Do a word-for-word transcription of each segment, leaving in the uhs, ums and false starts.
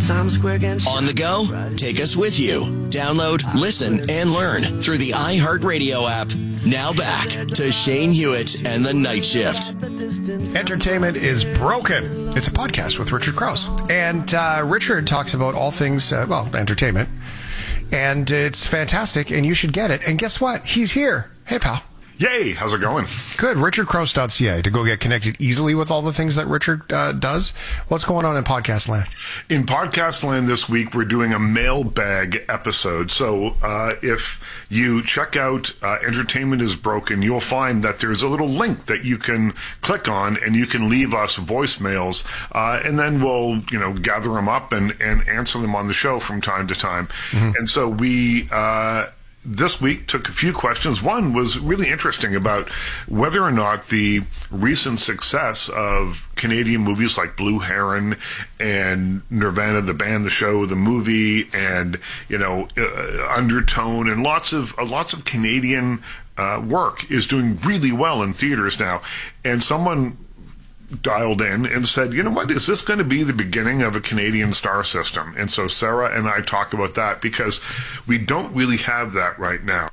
On the go? Take us with you. Download, listen, and learn through the iHeartRadio app. Now back to Shane Hewitt and the Night Shift. Entertainment is Broken. It's a podcast with Richard Krause. And uh, Richard talks about all things, uh, well, entertainment. And it's fantastic, and you should get it. And guess what? He's here. Hey, pal. Yay! How's it going? Good. richard krause dot c a to go get connected easily with all the things that Richard uh, does. What's going on in podcast land? In podcast land this week, we're doing a mailbag episode. So uh, if you check out uh, Entertainment is Broken, you'll find that there's a little link that you can click on, and you can leave us voicemails, uh, and then we'll, you know, gather them up and, and answer them on the show from time to time. Mm-hmm. And so we... Uh, This week took a few questions. One was really interesting about whether or not the recent success of Canadian movies like Blue Heron and Nirvana, the band, the show, the movie, and, you know, uh, Undertone, and lots of uh, lots of Canadian uh, work is doing really well in theaters now. And someone dialed in and said, you know what, is this going to be the beginning of a Canadian star system? And so Sarah and I talk about that because we don't really have that right now.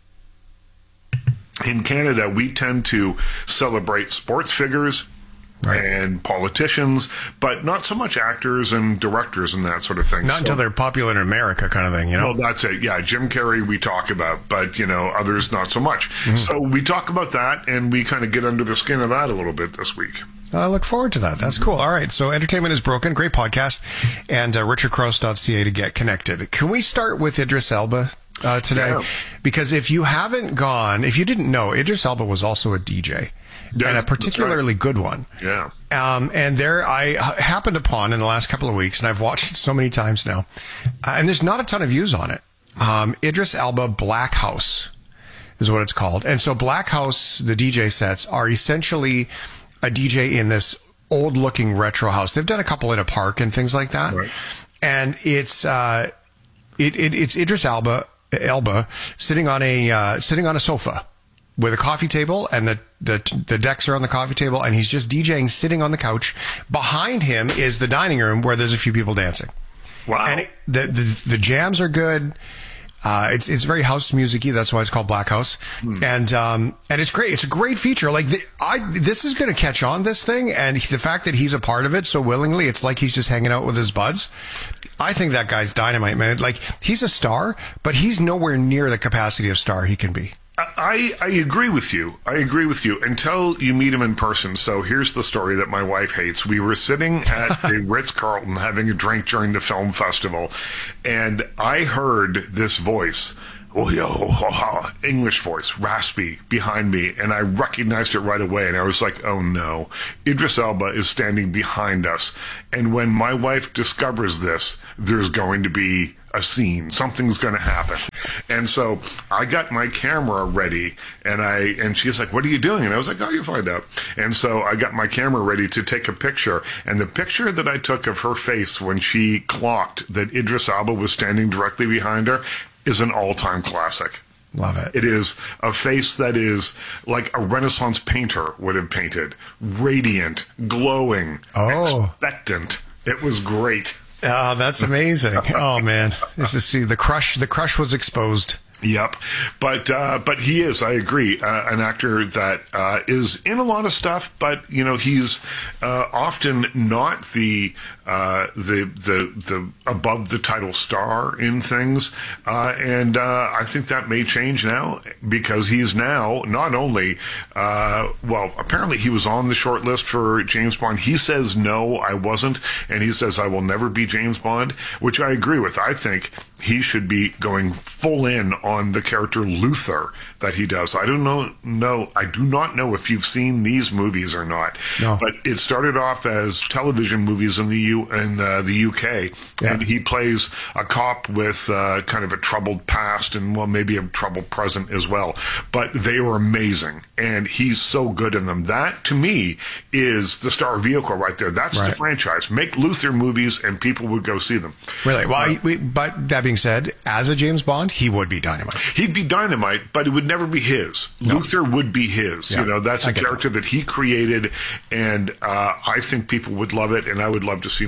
In Canada, we tend to celebrate sports figures, right, and politicians, but not so much actors and directors and that sort of thing. Not so, until they're popular in America, kind of thing, you know? Well, that's it. Yeah, Jim Carrey we talk about, but, you know, others not so much. Mm-hmm. So we talk about that, and we kind of get under the skin of that a little bit this week. I look forward to that. That's cool. All right. So Entertainment is Broken. Great podcast. And uh, richard krause dot c a to get connected. Can we start with Idris Elba uh, today? Yeah. Because if you haven't gone, if you didn't know, Idris Elba was also a D J. Yeah, and a particularly right. good one. Yeah. Um, and there I happened upon in the last couple of weeks, and I've watched it so many times now, uh, and there's not a ton of views on it. Um, Idris Elba Black House is what it's called. And so Black House, the D J sets, are essentially a D J in this old looking retro house. They've done a couple in a park and things like that. Right. And it's, uh, it, it, it's Idris Elba, Elba sitting on a, uh, sitting on a sofa with a coffee table, and the, the, the decks are on the coffee table, and he's just DJing sitting on the couch. Behind him is the dining room where there's a few people dancing. Wow. And it, the, the, the jams are good. Uh, it's, it's very house music-y. That's why it's called Black House. Hmm. And, um, and it's great. It's a great feature. Like, the, I, this is going to catch on, this thing. And the fact that he's a part of it so willingly, it's like he's just hanging out with his buds. I think that guy's dynamite, man. Like, he's a star, but he's nowhere near the capacity of star he can be. I, I agree with you. I agree with you until you meet him in person. So here's the story that my wife hates. We were sitting at the Ritz-Carlton having a drink during the film festival, and I heard this voice, oh, yo, English voice, raspy, behind me, and I recognized it right away, and I was like, oh no, Idris Elba is standing behind us. And when my wife discovers this, there's going to be a scene. Something's going to happen. And so I got my camera ready, and I and she's like, what are you doing? And I was like, oh, you'll find out. And so I got my camera ready to take a picture, and the picture that I took of her face when she clocked that Idris Elba was standing directly behind her is an all-time classic. Love it. It is a face that is like a Renaissance painter would have painted. Radiant, glowing, oh. expectant. It was great. Oh, that's amazing. Oh, man. This is, see, the crush, the crush was exposed. Yep. But uh, but he is, I agree, uh, an actor that uh, is in a lot of stuff, but, you know, he's uh, often not the, uh, the the the above the title star in things. Uh, and uh, I think that may change now, because he's now not only, uh, well, apparently he was on the short list for James Bond. He says, no, I wasn't. And he says, I will never be James Bond, which I agree with. I think he should be going full in on the character Luther that he does. I don't know, no, I do not know if you've seen these movies or not. No. But it started off as television movies in the U in uh, the U K, yeah. And he plays a cop with uh, kind of a troubled past and, well, maybe a troubled present as well. But they were amazing, and he's so good in them. That, to me, is the star vehicle right there. That's right. The franchise. Make Luther movies, and people would go see them. Really? Well, uh, I, we, but that being said, as a James Bond, he would be dynamite. He'd be dynamite, but it would never be his. No. Luther would be his. Yeah, you know, that's a character that. that he created, and uh, I think people would love it, and I would love to see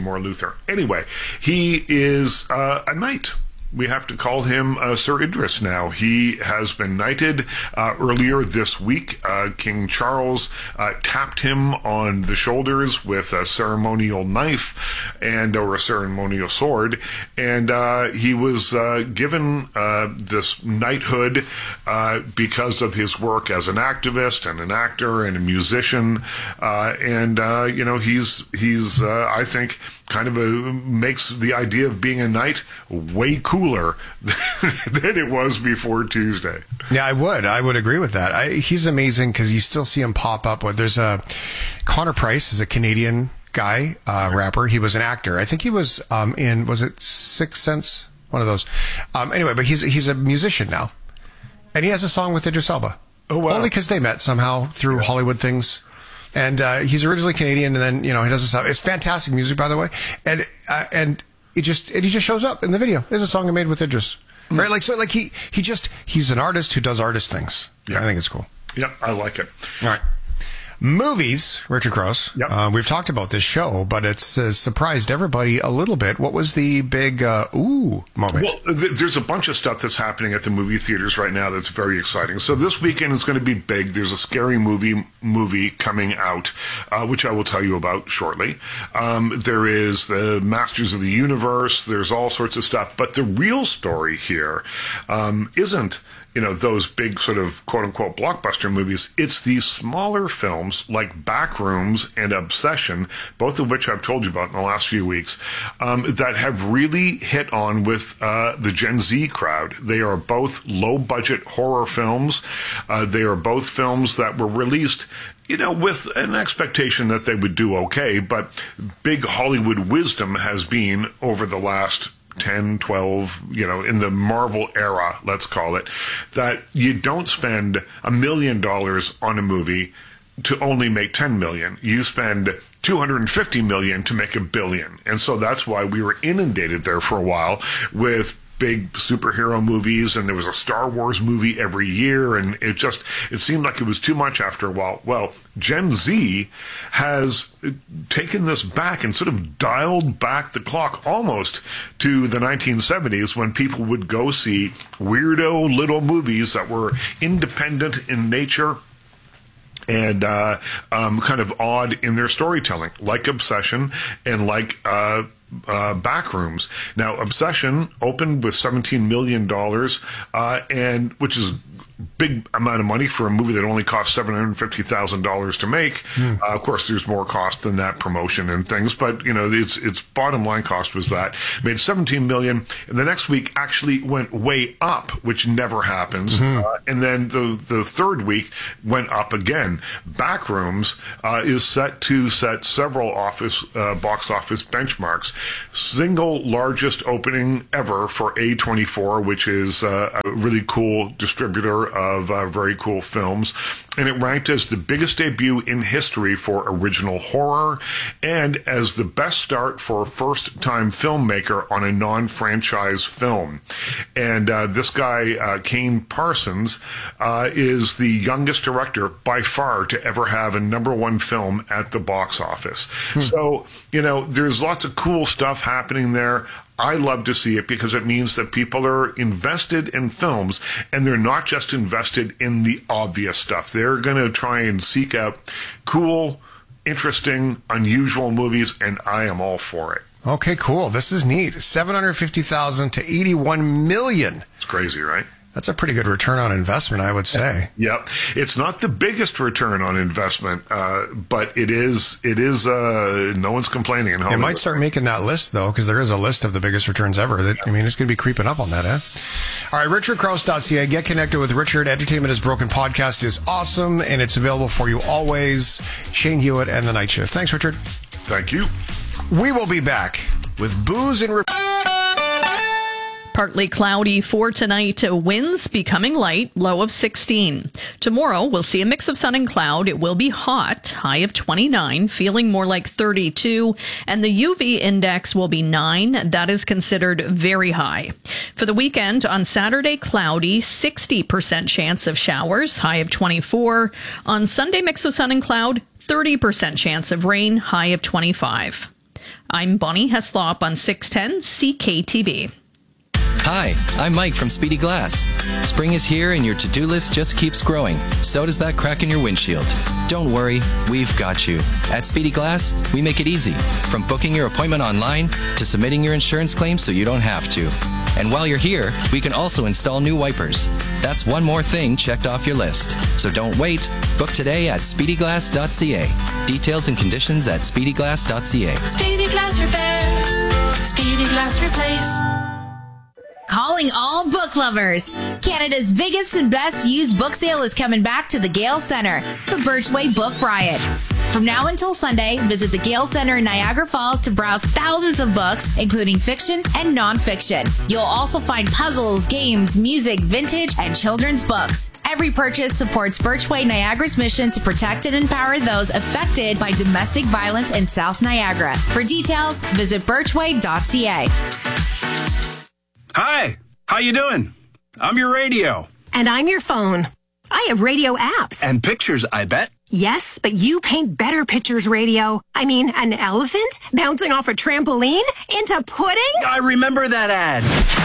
Seymour Luther. Anyway, he is uh, a knight. We have to call him uh, Sir Idris now. He has been knighted uh, earlier this week. Uh, King Charles uh, tapped him on the shoulders with a ceremonial knife and or a ceremonial sword, and uh, he was uh, given uh, this knighthood uh, because of his work as an activist and an actor and a musician. Uh, and uh, you know, he's he's uh, I think kind of a makes the idea of being a knight way cooler than it was before Tuesday. Yeah, I would. I would agree with that. I, he's amazing because you still see him pop up. There's a Connor Price is a Canadian guy, uh, rapper. He was an actor. I think he was um, in, was it Sixth Sense? One of those. Um, anyway, but he's he's a musician now. And he has a song with Idris Elba. Oh, wow. Only because they met somehow through yeah. Hollywood things. And uh, he's originally Canadian, and then, you know, he does this stuff. It's fantastic music, by the way. And uh, and it just and he just shows up in the video. There's a song I made with Idris, mm. right? Like so, like he he just he's an artist who does artist things. Yeah, I think it's cool. Yeah, I like it. All right. Movies, Richard Crouse. Yep. Uh, we've talked about this show, but it's uh, surprised everybody a little bit. What was the big uh, ooh moment? Well, th- there's a bunch of stuff that's happening at the movie theaters right now that's very exciting. So this weekend is going to be big. There's a scary movie movie coming out, uh, which I will tell you about shortly. Um, there is the Masters of the Universe. There's all sorts of stuff. But the real story here um, isn't, you know, those big sort of quote-unquote blockbuster movies. It's these smaller films like Backrooms and Obsession, both of which I've told you about in the last few weeks, um, that have really hit on with uh, the Gen Z crowd. They are both low-budget horror films. Uh, they are both films that were released, you know, with an expectation that they would do okay, but big Hollywood wisdom has been over the last ten, twelve, you know, in the Marvel era, let's call it, that you don't spend a million dollars on a movie to only make ten million. You spend two hundred fifty million to make a billion. And so that's why we were inundated there for a while with big superhero movies, and there was a Star Wars movie every year, and it just, it seemed like it was too much after a while. Well, Gen Z has taken this back and sort of dialed back the clock almost to the nineteen seventies when people would go see weirdo little movies that were independent in nature and uh, um, kind of odd in their storytelling, like Obsession and like uh, uh, Backrooms. Now, Obsession opened with seventeen million dollars, uh, and which is big amount of money for a movie that only cost seven hundred fifty thousand dollars to make. Mm. Uh, of course, there's more cost than that, promotion and things, but you know, its its bottom line cost was that. Made seventeen million dollars, and the next week actually went way up, which never happens. Mm-hmm. Uh, and then the the third week went up again. Backrooms uh, is set to set several office uh, box office benchmarks. Single largest opening ever for A twenty-four, which is uh, a really cool distributor of uh, very cool films, and it ranked as the biggest debut in history for original horror and as the best start for a first-time filmmaker on a non-franchise film. And uh, this guy, uh, Kane Parsons, uh, is the youngest director by far to ever have a number one film at the box office. Hmm. So, you know, there's lots of cool stuff happening there. I love to see it because it means that people are invested in films, and they're not just invested in the obvious stuff. They're going to try and seek out cool, interesting, unusual movies, and I am all for it. Okay, cool. This is neat. seven hundred fifty thousand to eighty-one million. It's crazy, right? That's a pretty good return on investment, I would say. Yep. It's not the biggest return on investment, uh, but it is, it is, uh, no one's complaining. In it might start making that list, though, because there is a list of the biggest returns ever. That, I mean, it's going to be creeping up on that, eh? All right, richard crouse dot c a. Get connected with Richard. Entertainment is Broken podcast is awesome, and it's available for you always. Shane Hewitt and The Night Shift. Thanks, Richard. Thank you. We will be back with Booze and... Re- Partly cloudy for tonight. Winds becoming light, low of sixteen. Tomorrow, we'll see a mix of sun and cloud. It will be hot, high of twenty-nine, feeling more like thirty-two. And the U V index will be nine. That is considered very high. For the weekend, on Saturday, cloudy, sixty percent chance of showers, high of twenty-four. On Sunday, mix of sun and cloud, thirty percent chance of rain, high of twenty-five. I'm Bonnie Heslop on six ten C K T B. Hi, I'm Mike from Speedy Glass. Spring is here and your to-do list just keeps growing. So does that crack in your windshield. Don't worry, we've got you. At Speedy Glass, we make it easy. From booking your appointment online to submitting your insurance claim so you don't have to. And while you're here, we can also install new wipers. That's one more thing checked off your list. So don't wait. Book today at speedy glass dot c a. Details and conditions at speedy glass dot c a. Speedy Glass Repair. Speedy Glass Replace. Calling all book lovers. Canada's biggest and best used book sale is coming back to the Gale Centre, the Birchway Book Riot. From now until Sunday, visit the Gale Centre in Niagara Falls to browse thousands of books, including fiction and non-fiction. You'll also find puzzles, games, music, vintage, and children's books. Every purchase supports Birchway Niagara's mission to protect and empower those affected by domestic violence in South Niagara. For details, visit birchway dot c a. Hi, how you doing? I'm your radio. And I'm your phone. I have radio apps. And pictures, I bet. Yes, but you paint better pictures, radio. I mean, an elephant bouncing off a trampoline into pudding? I remember that ad.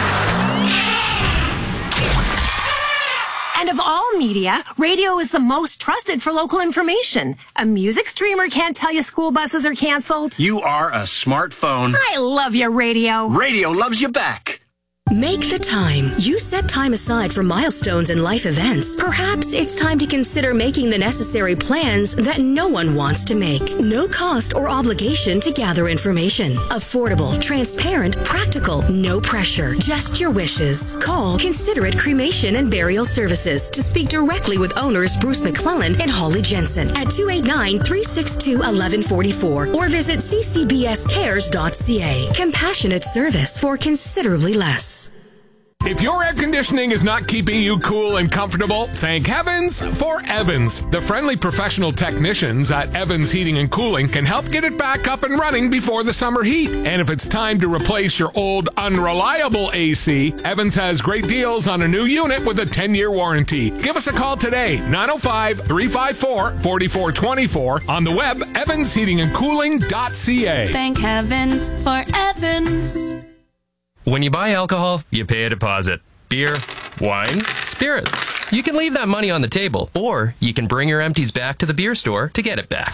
And of all media, radio is the most trusted for local information. A music streamer can't tell you school buses are canceled. You are a smartphone. I love you, radio. Radio loves you back. Make the time. You set time aside for milestones and life events. Perhaps it's time to consider making the necessary plans that no one wants to make. No cost or obligation to gather information. Affordable, transparent, practical, no pressure. Just your wishes. Call Considerate Cremation and Burial Services to speak directly with owners Bruce McClellan and Holly Jensen at two eight nine, three six two, one one four four or visit c c b s cares dot c a. Compassionate service for considerably less. If your air conditioning is not keeping you cool and comfortable, thank heavens for Evans. The friendly professional technicians at Evans Heating and Cooling can help get it back up and running before the summer heat. And if it's time to replace your old unreliable A C, Evans has great deals on a new unit with a ten-year warranty. Give us a call today, nine oh five, three five four, four four two four, on the web, evans heating and cooling dot c a. Thank heavens for Evans. When you buy alcohol, you pay a deposit. Beer, wine, spirits. You can leave that money on the table, or you can bring your empties back to the beer store to get it back.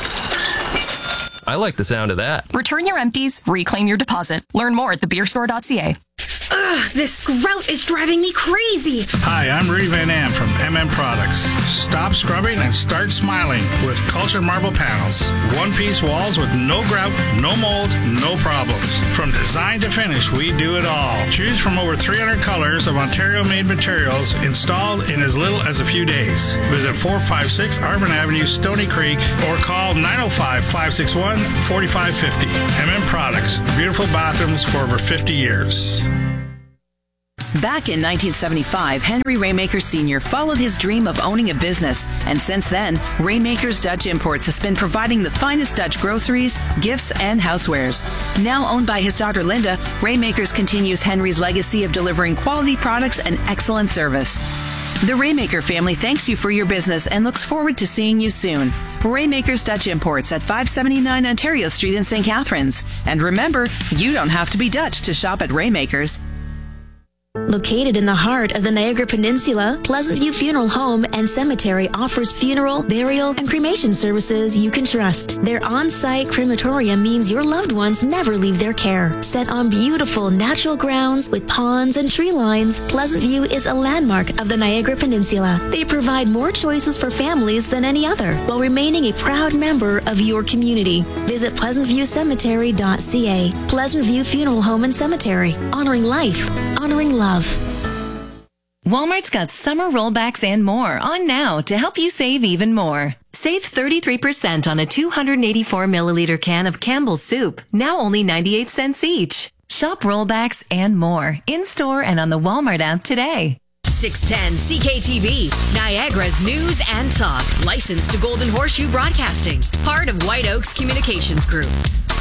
I like the sound of that. Return your empties, reclaim your deposit. Learn more at the beer store dot c a. Ugh, this grout is driving me crazy. Hi, I'm Rudy Van Am from M M Products. Stop scrubbing and start smiling with cultured marble panels. One-piece walls with no grout, no mold, no problems. From design to finish, we do it all. Choose from over three hundred colors of Ontario-made materials installed in as little as a few days. Visit four five six Arvin Avenue, Stony Creek, or call nine oh five, five six one, four five five oh. M M Products. Beautiful bathrooms for over fifty years. Back in nineteen seventy-five, Henry Raymaker Senior followed his dream of owning a business, and since then, Raymaker's Dutch Imports has been providing the finest Dutch groceries, gifts, and housewares. Now owned by his daughter Linda, Raymakers continues Henry's legacy of delivering quality products and excellent service. The Raymaker family thanks you for your business and looks forward to seeing you soon. Raymaker's Dutch Imports at five seventy-nine Ontario Street in Saint Catharines. And remember, you don't have to be Dutch to shop at Raymaker's. Located in the heart of the Niagara Peninsula, Pleasant View Funeral Home and Cemetery offers funeral, burial, and cremation services you can trust. Their on-site crematorium means your loved ones never leave their care. Set on beautiful natural grounds with ponds and tree lines, Pleasant View is a landmark of the Niagara Peninsula. They provide more choices for families than any other, while remaining a proud member of your community. Visit pleasant view cemetery dot c a. Pleasant View Funeral Home and Cemetery, honoring life, honoring love. Walmart's got summer rollbacks and more on now to help you save even more. Save thirty-three percent on a two hundred eighty-four milliliter can of Campbell's soup, now only ninety-eight cents each. Shop rollbacks and more in-store and on the Walmart app today. six ten C K T V, Niagara's news and talk. Licensed to Golden Horseshoe Broadcasting. Part of White Oaks Communications Group.